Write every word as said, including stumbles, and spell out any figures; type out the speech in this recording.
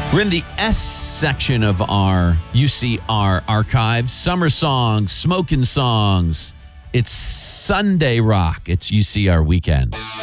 We're in the S section of our U C R archives. Summer songs, smoking songs. It's Sunday rock. It's U C R weekend.